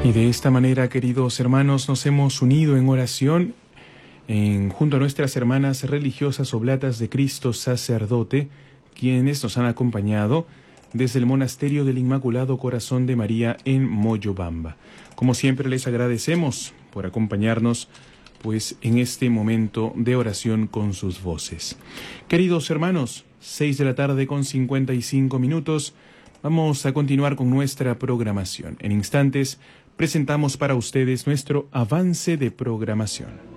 Y de esta manera, queridos hermanos, nos hemos unido en oración junto a nuestras hermanas religiosas oblatas de Cristo Sacerdote, quienes nos han acompañado desde el Monasterio del Inmaculado Corazón de María en Moyobamba. Como siempre, les agradecemos por acompañarnos pues en este momento de oración con sus voces. Queridos hermanos, 6 de la tarde con 55 minutos, vamos a continuar con nuestra programación. En instantes presentamos para ustedes nuestro avance de programación.